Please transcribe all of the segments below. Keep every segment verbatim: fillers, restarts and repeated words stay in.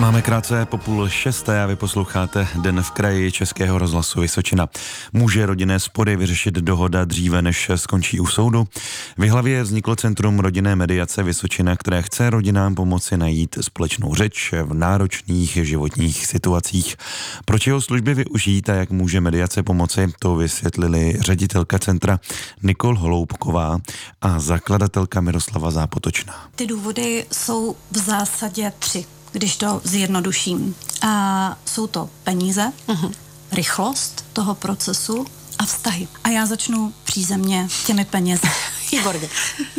Máme krátce po půl šesté a vy posloucháte Den v kraji Českého rozhlasu Vysočina. Může rodinné spory vyřešit dohoda dříve, než skončí u soudu? V Jihlavě vzniklo Centrum rodinné mediace Vysočina, které chce rodinám pomoci najít společnou řeč v náročných životních situacích. Proč jeho služby využít a jak může mediace pomoci, to vysvětlili ředitelka centra Nikol Holoubková a zakladatelka Miroslava Zápotočná. Ty důvody jsou v zásadě tři, když to zjednoduším. A jsou to peníze, uh-huh. rychlost toho procesu a vztahy. A já začnu přízemně těmi penězi. Výborně.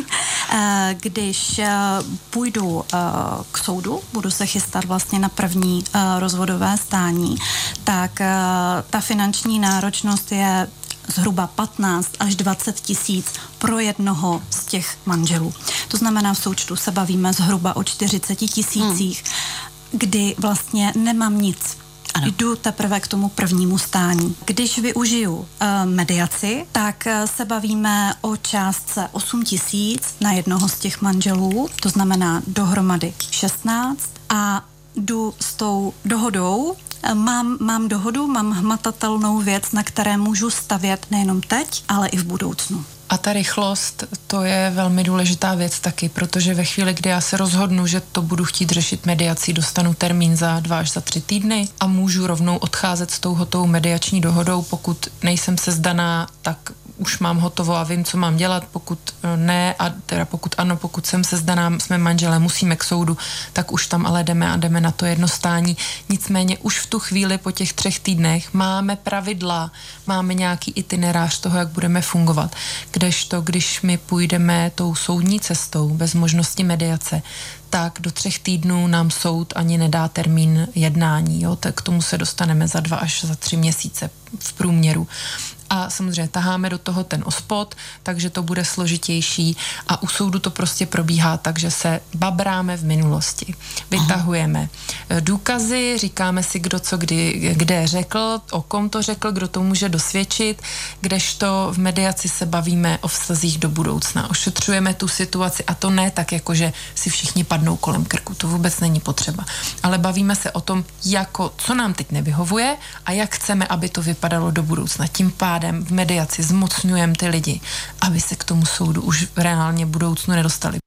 Když půjdu k soudu, budu se chystat vlastně na první rozvodové stání, tak ta finanční náročnost je zhruba patnáct až dvacet tisíc pro jednoho z těch manželů. To znamená, v součtu se bavíme zhruba o čtyřicet tisících, hmm. kdy vlastně nemám nic. Ano. Jdu teprve k tomu prvnímu stání. Když využiju uh, mediaci, tak uh, se bavíme o částce osm tisíc na jednoho z těch manželů, to znamená dohromady šestnáct a jdu s tou dohodou. Mám, mám dohodu, mám hmatatelnou věc, na které můžu stavět nejenom teď, ale i v budoucnu. A ta rychlost, to je velmi důležitá věc taky, protože ve chvíli, kdy já se rozhodnu, že to budu chtít řešit mediací, dostanu termín za dva až za tři týdny a můžu rovnou odcházet s tou hotovou mediační dohodou. Pokud nejsem sezdaná, tak už mám hotovo a vím, co mám dělat, pokud ne, a teda pokud ano, pokud jsem sezdaná, jsme manželé, musíme k soudu, tak už tam ale jdeme a jdeme na to jedno stání. Nicméně už v tu chvíli po těch třech týdnech máme pravidla, máme nějaký itinerář toho, jak budeme fungovat. Kdežto, když my půjdeme tou soudní cestou bez možnosti mediace, tak do třech týdnů nám soud ani nedá termín jednání, jo? Tak k tomu se dostaneme za dva až za tři měsíce v průměru. A samozřejmě taháme do toho ten ospod, takže to bude složitější a u soudu to prostě probíhá tak, že se babráme v minulosti. Vytahujeme Aha. důkazy, říkáme si, kdo co kdy, kde řekl, o kom to řekl, kdo to může dosvědčit, kdežto v mediaci se bavíme o vztazích do budoucna. Ošetřujeme tu situaci a to ne tak, jako že si všichni padnou kolem krku, to vůbec není potřeba. Ale bavíme se o tom, jako, co nám teď nevyhovuje a jak chceme, aby to vypadalo do budoucna. Tím pádem v mediaci zmocňujeme ty lidi, aby se k tomu soudu už reálně v budoucnu nedostali.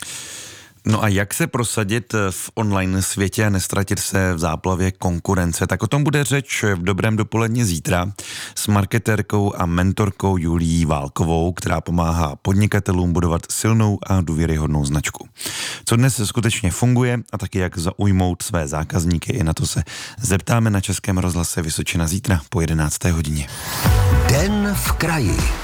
No a jak se prosadit v online světě a nestratit se v záplavě konkurence? Tak o tom bude řeč v Dobrém dopoledni zítra s marketérkou a mentorkou Julií Válkovou, která pomáhá podnikatelům budovat silnou a důvěryhodnou značku. Co dnes skutečně funguje a taky jak zaujmout své zákazníky, i na to se zeptáme na Českém rozhlase Vysočina zítra po jedenácté hodině. Den v kraji.